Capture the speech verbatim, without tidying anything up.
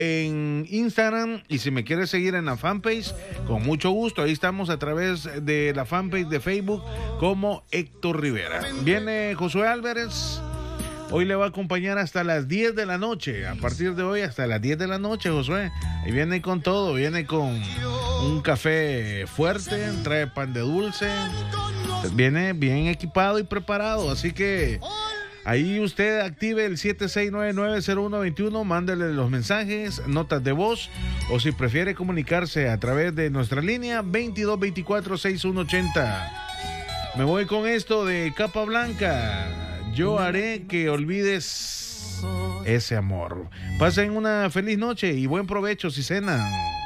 en Instagram, y si me quieres seguir en la fanpage, con mucho gusto, ahí estamos a través de la fanpage de Facebook como Héctor Rivera. Viene Josué Álvarez, hoy le va a acompañar hasta las diez de la noche, a partir de hoy hasta las diez de la noche, Josué. Ahí viene con todo, viene con un café fuerte, trae pan de dulce, viene bien equipado y preparado, así que ahí usted active el siete seis nueve nueve cero uno dos uno, mándele los mensajes, notas de voz, o si prefiere comunicarse a través de nuestra línea veintidós veinticuatro sesenta y uno ochenta. Me voy con esto de Capa Blanca. Yo haré que olvides ese amor. Pasen una feliz noche y buen provecho si cenan.